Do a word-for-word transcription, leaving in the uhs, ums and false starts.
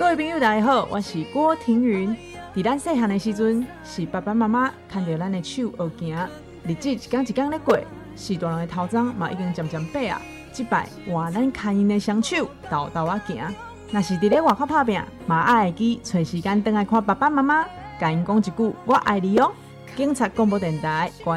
位朋友大家好，我是郭庭云。在咱细汉的时阵，是爸爸妈妈牵着咱的手学行，日子一天一天咧过，是大人的头鬃嘛已经渐渐白啊。这摆换咱牵因的双手，豆豆啊行。若是伫咧外口打拼，嘛爱会记找时间回来看爸爸妈妈，甲因讲一句我爱你哦。警察广播电台，关